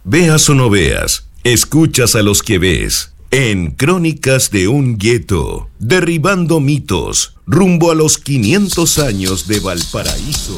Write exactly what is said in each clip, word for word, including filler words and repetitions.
Veas o no veas, escuchas a los que ves. En Crónicas de un Gueto, derribando mitos, rumbo a los quinientos años de Valparaíso.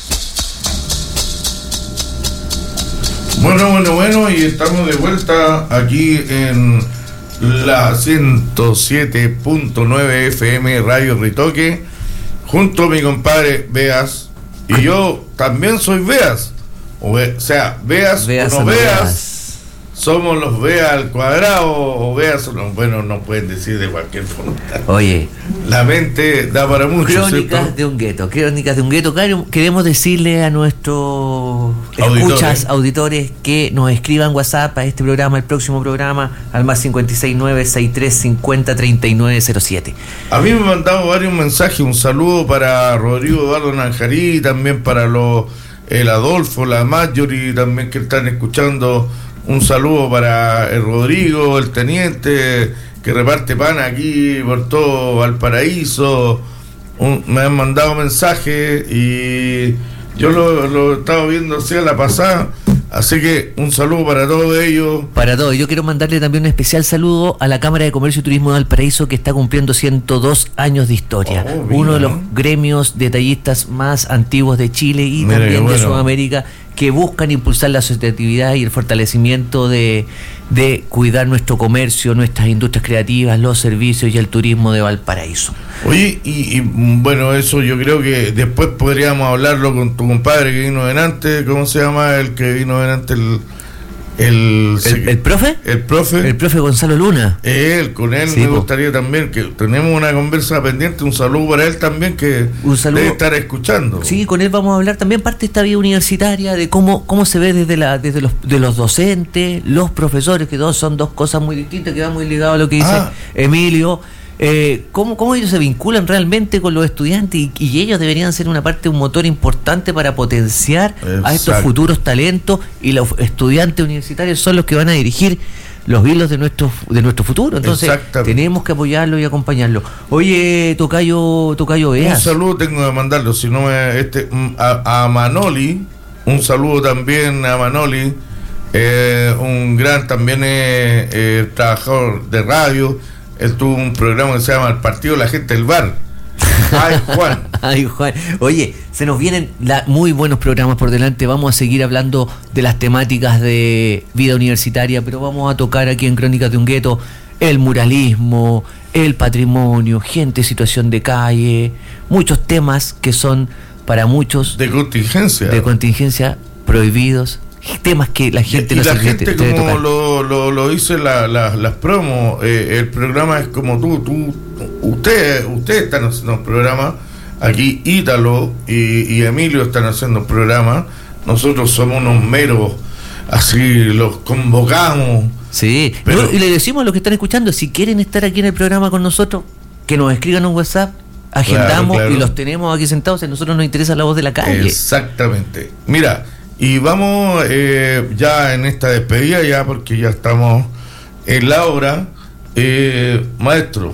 Bueno, bueno, bueno, y estamos de vuelta aquí en la ciento siete punto nueve F M Radio Ritoque, junto a mi compadre Beas, y yo también soy Beas, o, ve, o sea, Beas, Beas o no Beas, Beas, somos los Beas al cuadrado, o Beas, no, bueno, no pueden decir de cualquier forma. Oye, la mente da para mucho. Crónicas, ¿cierto?, de un Gueto, Crónicas de un Gueto. Queremos decirle a nuestros escuchas, auditores, que nos escriban WhatsApp a este programa, el próximo programa, al más cincuenta y seis nueve sesenta y tres cincuenta treinta y nueve cero siete. A mí me han mandado varios mensajes, un saludo para Rodrigo Eduardo Nanjarí, también para los, el Adolfo, la Marjorie, también que están escuchando. Un saludo para el Rodrigo, el teniente, que reparte pan aquí por todo Valparaíso. Un, me han mandado mensajes y yo lo, lo he estado viendo así a la pasada. Así que un saludo para todos ellos. Para todos. Yo quiero mandarle también un especial saludo a la Cámara de Comercio y Turismo de Valparaíso, que está cumpliendo ciento dos años de historia. Oh, uno de los gremios detallistas más antiguos de Chile y mira, también bueno. de Sudamérica, que buscan impulsar la asociatividad y el fortalecimiento de, de cuidar nuestro comercio, nuestras industrias creativas, los servicios y el turismo de Valparaíso. Oye, y, y bueno, eso yo creo que después podríamos hablarlo con tu compadre que vino delante. ¿Cómo se llama el que vino delante? El el, ¿El, el profe? El profe. El profe Gonzalo Luna. Él, con él sí, me gustaría también, que tenemos una conversa pendiente, un saludo para él también, que un saludo, debe estar escuchando. Sí, con él vamos a hablar también parte de esta vida universitaria, de cómo cómo se ve desde la desde los de los docentes, los profesores, que dos son dos cosas muy distintas, que va muy ligado a lo que dice ah. Emilio. Eh, ¿cómo, ¿Cómo ellos se vinculan realmente con los estudiantes y, y ellos deberían ser una parte, un motor importante para potenciar Exacto. a estos futuros talentos, y los estudiantes universitarios son los que van a dirigir los hilos de nuestro de nuestro futuro? Entonces tenemos que apoyarlo y acompañarlo. Oye, Tocayo, Tocayo Beas, un saludo tengo que mandarlo, si no me, este, a, a Manoli, un saludo también a Manoli, eh, un gran también eh, eh, trabajador de radio. Él tuvo un programa que se llama El Partido de la Gente del Bar. Ay, Juan. Ay, Juan. Oye, se nos vienen la, muy buenos programas por delante. Vamos a seguir hablando de las temáticas de vida universitaria, pero vamos a tocar aquí en Crónicas de un Gueto el muralismo, el patrimonio, gente en situación de calle, muchos temas que son para muchos de contingencia, de contingencia prohibidos. Temas que la gente y no la se gente como tocar. lo lo, lo dice la, la, las promos, eh, el programa es como tú tú ustedes ustedes están haciendo un programa aquí, Ítalo y, y Emilio están haciendo un programa, nosotros somos unos meros, así los convocamos. Sí, pero, y le decimos a los que están escuchando, si quieren estar aquí en el programa con nosotros, que nos escriban un WhatsApp, agendamos, claro, claro. y los tenemos aquí sentados. A nosotros nos interesa la voz de la calle. Exactamente. Mira, y vamos eh, ya en esta despedida, ya porque ya estamos en la hora. Eh, maestro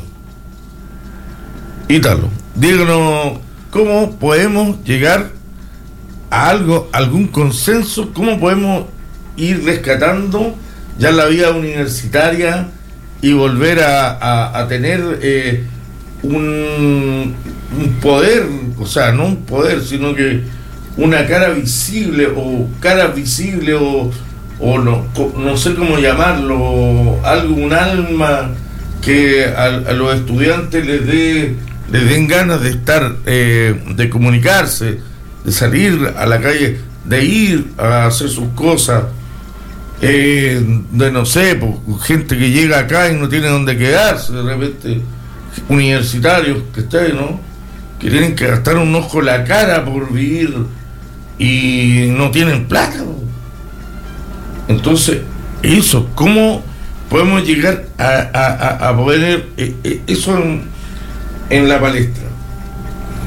Ítalo, díganos cómo podemos llegar a algo, algún consenso, cómo podemos ir rescatando ya la vida universitaria y volver a, a, a tener eh, un, un poder, o sea, no un poder, sino que una cara visible o cara visible o, o no, no sé cómo llamarlo, algo, un alma que a, a los estudiantes les dé les den ganas de estar, eh, de comunicarse, de salir a la calle, de ir a hacer sus cosas, eh, de no sé, pues, gente que llega acá y no tiene dónde quedarse, de repente universitarios que estén, ¿no?, que tienen que gastar un ojo la cara por vivir y no tienen plata. Entonces, eso, ¿cómo podemos llegar a, a, a poner eso en, en la palestra?